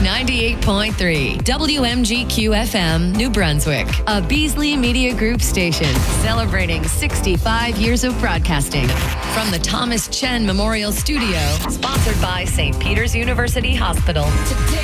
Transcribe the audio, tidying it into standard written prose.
98.3 WMGQ FM, New Brunswick, a Beasley Media Group station celebrating 65 years of broadcasting. From the Thomas Chen Memorial Studio, sponsored by St. Peter's University Hospital.